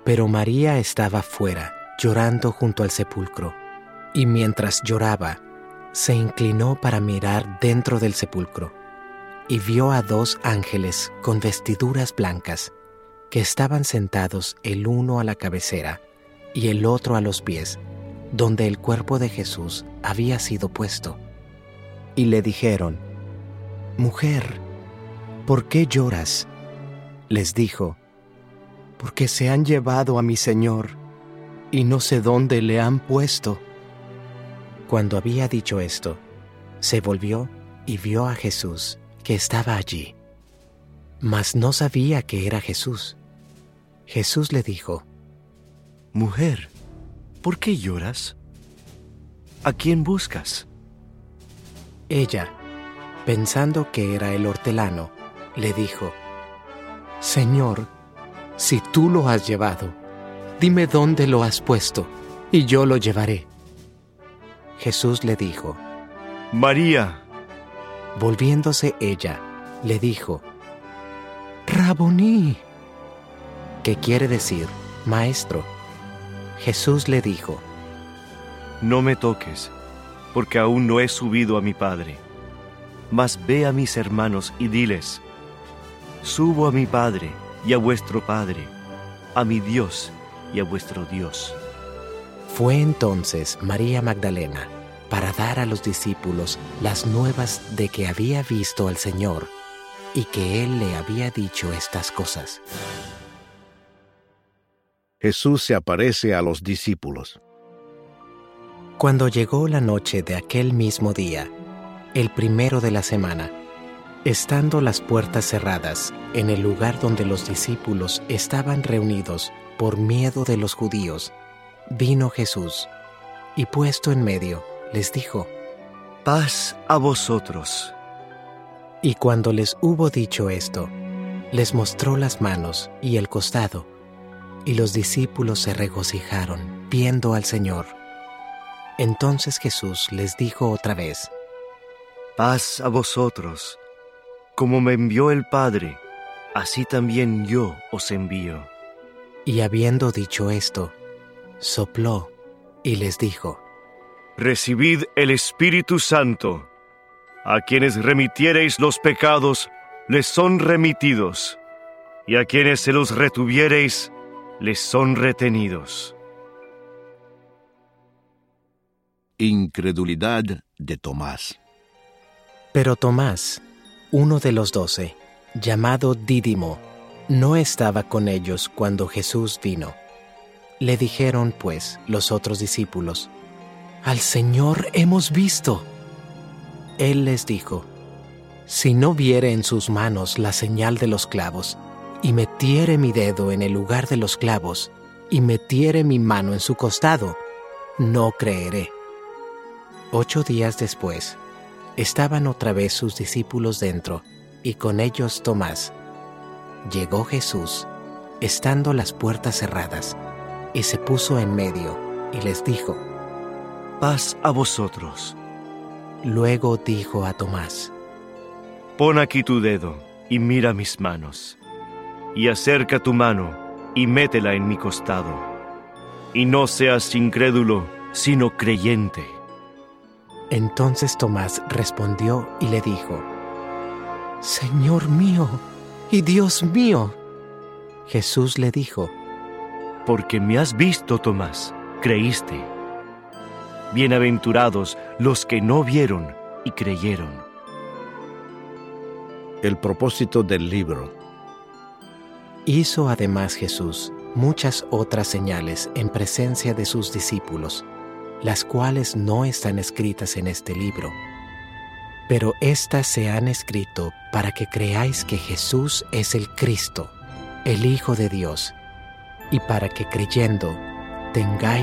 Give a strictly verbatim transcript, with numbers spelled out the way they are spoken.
Pero María estaba fuera, llorando junto al sepulcro, y mientras lloraba, se inclinó para mirar dentro del sepulcro, y vio a dos ángeles con vestiduras blancas, que estaban sentados el uno a la cabecera y el otro a los pies, donde el cuerpo de Jesús había sido puesto. Y le dijeron: «Mujer, ¿por qué lloras?». Les dijo: «Porque se han llevado a mi Señor, y no sé dónde le han puesto». Cuando había dicho esto, se volvió y vio a Jesús, que estaba allí, mas no sabía que era Jesús. Jesús le dijo: «Mujer, ¿por qué lloras? ¿A quién buscas?». Ella, pensando que era el hortelano, le dijo: «Señor, si tú lo has llevado, dime dónde lo has puesto, y yo lo llevaré». Jesús le dijo: «María». Volviéndose ella, le dijo: «Raboní», que quiere decir maestro. Jesús le dijo: «No me toques, porque aún no he subido a mi Padre. Mas ve a mis hermanos y diles: subo a mi Padre y a vuestro Padre, a mi Dios y a vuestro Dios». Fue entonces María Magdalena para dar a los discípulos las nuevas de que había visto al Señor y que Él le había dicho estas cosas. Jesús se aparece a los discípulos. Cuando llegó la noche de aquel mismo día, el primero de la semana, estando las puertas cerradas en el lugar donde los discípulos estaban reunidos por miedo de los judíos, vino Jesús, y puesto en medio, les dijo: «Paz a vosotros». Y cuando les hubo dicho esto, les mostró las manos y el costado, y los discípulos se regocijaron viendo al Señor. Entonces Jesús les dijo otra vez: «Paz a vosotros. Como me envió el Padre, así también yo os envío». Y habiendo dicho esto, sopló y les dijo: «Recibid el Espíritu Santo. A quienes remitiereis los pecados, les son remitidos, y a quienes se los retuviereis, les son retenidos». Incredulidad de Tomás. Pero Tomás, uno de los doce, llamado Dídimo, no estaba con ellos cuando Jesús vino. Le dijeron, pues, los otros discípulos: «Al Señor hemos visto». Él les dijo: «Si no viere en sus manos la señal de los clavos, y metiere mi dedo en el lugar de los clavos, y metiere mi mano en su costado, no creeré». Ocho días después, estaban otra vez sus discípulos dentro, y con ellos Tomás. Llegó Jesús, estando las puertas cerradas, y se puso en medio, y les dijo: «Paz a vosotros». Luego dijo a Tomás: «Pon aquí tu dedo, y mira mis manos, y acerca tu mano, y métela en mi costado, y no seas incrédulo, sino creyente». Entonces Tomás respondió y le dijo: «Señor mío y Dios mío». Jesús le dijo: «Porque me has visto, Tomás, creíste. Bienaventurados los que no vieron y creyeron». El propósito del libro. Hizo además Jesús muchas otras señales en presencia de sus discípulos, las cuales no están escritas en este libro. Pero éstas se han escrito para que creáis que Jesús es el Cristo, el Hijo de Dios, y para que creyendo tengáis